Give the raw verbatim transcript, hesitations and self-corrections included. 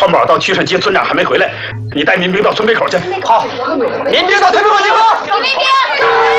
张宝到屈顺街，村长还没回来，你带民兵到村北口去。 好，民兵到村北口集合。 有民兵。